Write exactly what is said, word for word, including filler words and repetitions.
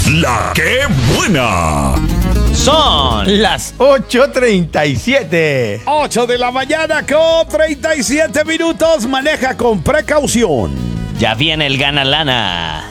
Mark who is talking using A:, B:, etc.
A: La que buena.
B: Son las ocho treinta y siete.
C: ocho de la mañana con treinta y siete minutos. Maneja con precaución.
B: Ya viene el Gana Lana.